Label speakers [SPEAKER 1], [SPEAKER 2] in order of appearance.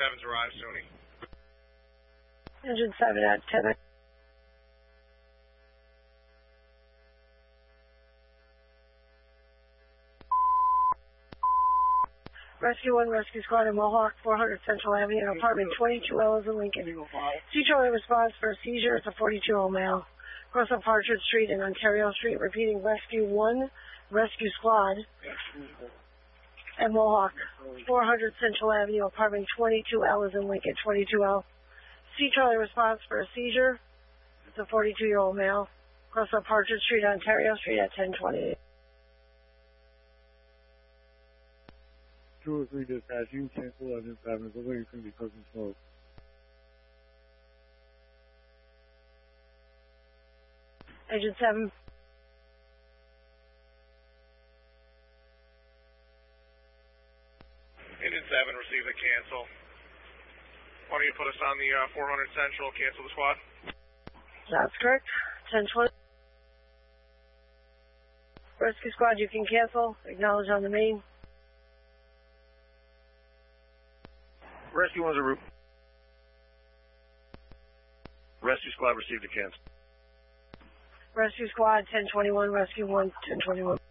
[SPEAKER 1] 7's arrived, Sony.
[SPEAKER 2] Engine 7 at 10. Rescue 1, Rescue Squad in Mohawk, 400 Central Avenue, apartment 22L in Lincoln. C. Charlie responds for a seizure. It's a 42-year-old male. Cross up Partridge Street and Ontario Street, repeating Rescue 1, Rescue Squad and Mohawk, 400 Central Avenue, apartment 22L in Lincoln, 22L. C. Charlie responds for a seizure. It's a 42-year-old male. Cross up Partridge Street, Ontario Street at 10:20.
[SPEAKER 3] 203 dispatch, you cancel Engine 7. It looks like it's going to be cooking smoke.
[SPEAKER 2] Engine 7.
[SPEAKER 1] Engine 7, receive the cancel. Why don't you put us on the 400 Central, cancel the squad?
[SPEAKER 2] That's correct. 10:20. Rescue Squad, you can cancel. Acknowledge on the main.
[SPEAKER 4] Rescue 1's a route. Rescue Squad received a cancel.
[SPEAKER 2] Rescue Squad, 10:21. Rescue 1, 10:21.